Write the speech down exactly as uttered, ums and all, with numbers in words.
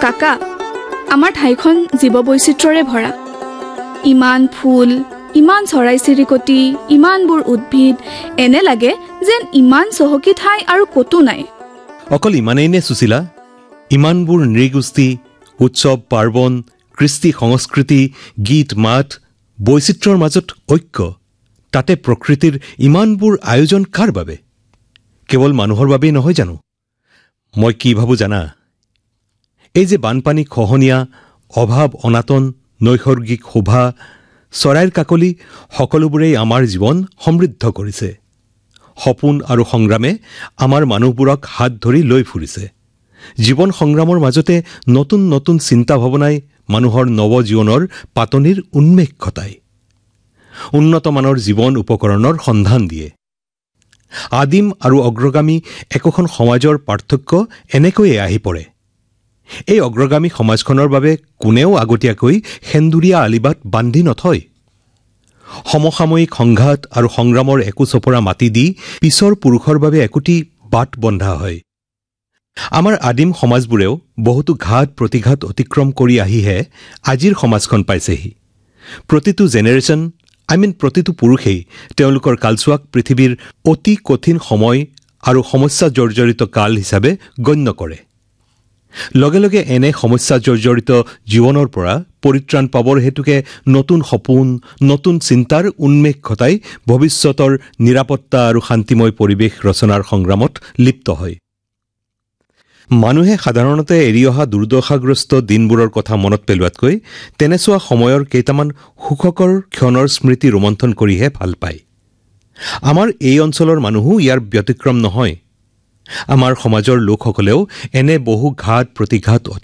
কাকা, আমাৰ ঠাইখন জীৱ বৈচিত্ৰ্যৰে ভৰা। ইমান ফুল, ইমান চৰাই চিৰিকটি, ইমানবোৰ উদ্ভিদ, এনে লাগে যেন ইমান চহকী ঠাই আৰু ক'তো নাই। অকল ইমানেই নে সুশীলা? ইমানবোৰ নৃগোষ্ঠী, উৎসৱ পাৰ্বণ, কৃষ্টি সংস্কৃতি, গীত মাত, বৈচিত্ৰ্যৰ মাজত ঐক্য, তাতে প্ৰকৃতিৰ ইমানবোৰ আয়োজন কাৰ বাবে? কেৱল মানুহৰ বাবেই নহয় জানো? মই কি ভাবোঁ জানা? এই যে বানপানী, খহনীয়া, অভাৱ অনাটন, নৈসৰ্গিক শোভা, চৰাইৰ কাকলি, সকলোবোৰেই আমাৰ জীৱন সমৃদ্ধ কৰিছে। সপোন আৰু সংগ্ৰামে আমাৰ মানুহবোৰক হাত ধৰি লৈ ফুৰিছে। জীৱন সংগ্ৰামৰ মাজতে নতুন নতুন চিন্তা ভাৱনাই মানুহৰ নৱজীৱনৰ পাতনিৰ উন্মেষ ঘটায়। উন্নতমানৰ জীৱন উপকৰণৰ সন্ধান দিয়ে। আদিম আৰু অগ্ৰগামী একোখন সমাজৰ পাৰ্থক্য এনেকৈয়ে আহি পৰে। এই অগ্ৰগামী সমাজখনৰ বাবে কোনেও আগতীয়াকৈ সেন্দুৰীয়া আলিবাট বান্ধি নথয়। সমসাময়িক সংঘাত আৰু সংগ্ৰামৰ একো চপৰা মাটি দি পিছৰ পুৰুষৰ বাবে একোটি বাট বন্ধা হয়। আমাৰ আদিম সমাজবোৰেও বহুতো ঘাত প্ৰতিঘাত অতিক্ৰম কৰি আহিহে আজিৰ সমাজখন পাইছেহি। প্ৰতিটো জেনেৰেশ্যন, আই মিন প্ৰতিটো পুৰুষেই তেওঁলোকৰ কালচোৱাক পৃথিৱীৰ অতি কঠিন সময় আৰু সমস্যা জৰ্জৰিত কাল হিচাপে গণ্য কৰে। লগে লগে এনে সমস্যা জৰ্জৰিত জীৱনৰ পৰা পৰিত্ৰাণ পাবৰ হেতুকে নতুন সপোন, নতুন চিন্তাৰ উন্মেষ ঘটাই ভৱিষ্যতৰ নিৰাপত্তা আৰু শান্তিময় পৰিৱেশ ৰচনাৰ সংগ্ৰামত লিপ্ত হয়। মানুহে সাধাৰণতে এৰি অহা দুৰ্দশাগ্ৰস্ত দিনবোৰৰ কথা মনত পেলোৱাতকৈ তেনেচোৱা সময়ৰ কেইটামান সুখকৰ ক্ষণৰ স্মৃতি ৰোমন্থন কৰিহে ভাল পায়। আমাৰ এই অঞ্চলৰ মানুহো ইয়াৰ ব্যতিক্ৰম নহয়। আমাৰ সমাজৰ লোকসকলেও এনে বহু ঘাত প্ৰতিঘাত